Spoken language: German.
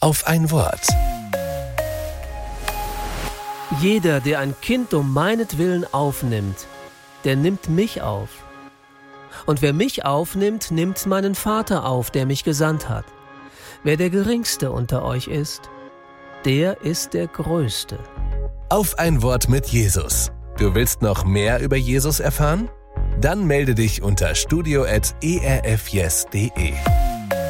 Auf ein Wort. Jeder, der ein Kind um meinetwillen aufnimmt, der nimmt mich auf. Und wer mich aufnimmt, nimmt meinen Vater auf, der mich gesandt hat. Wer der Geringste unter euch ist, der ist der Größte. Auf ein Wort mit Jesus. Du willst noch mehr über Jesus erfahren? Dann melde dich unter studio@erfyes.de.